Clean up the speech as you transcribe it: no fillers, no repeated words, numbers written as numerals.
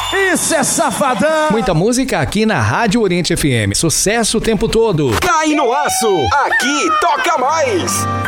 Isso é safadão! Muita música aqui na Rádio Oriente FM. Sucesso o tempo todo. Cai no aço, aqui toca mais.